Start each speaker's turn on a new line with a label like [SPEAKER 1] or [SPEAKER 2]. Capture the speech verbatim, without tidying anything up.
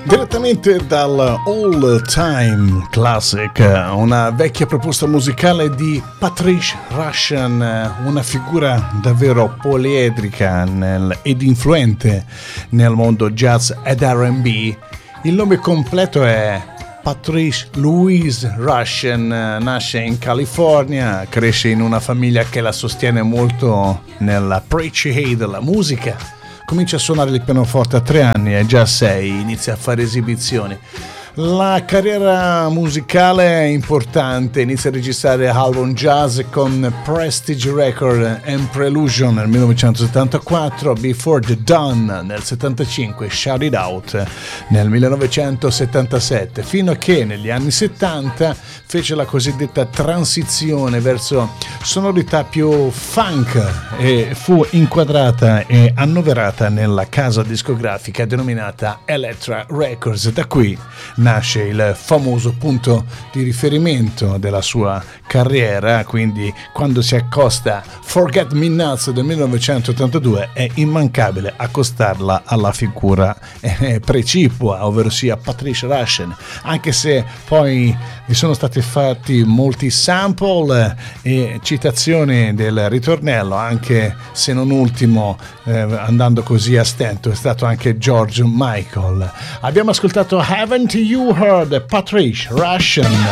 [SPEAKER 1] Direttamente dal All Time Classic, una vecchia proposta musicale di Patrice Rushen, una figura davvero poliedrica nel, ed influente nel mondo jazz ed R and B. Il nome completo è Patrice Louise Rushen, nasce in California, cresce in una famiglia che la sostiene molto nell'appreciate della musica. Comincia a suonare il pianoforte a tre anni e già a sei inizia a fare esibizioni. La carriera musicale è importante, inizia a registrare album jazz con Prestige Record and Prelusion nel millenovecentosettantaquattro, Before the Dawn nel settantacinque, Shout It Out nel millenovecentosettantasette, fino a che negli anni settanta fece la cosiddetta transizione verso sonorità più funk e fu inquadrata e annoverata nella casa discografica denominata Elektra Records. Da qui nasce il famoso punto di riferimento della sua carriera, quindi quando si accosta Forget Me Nots del millenovecentottantadue è immancabile accostarla alla figura eh, precipua, ovvero sia Patrice Rushen, anche se poi vi sono stati fatti molti sample e citazioni del ritornello, anche se non ultimo eh, andando così a stento è stato anche George Michael. Abbiamo ascoltato Haven't You Heard Patrice Rushen.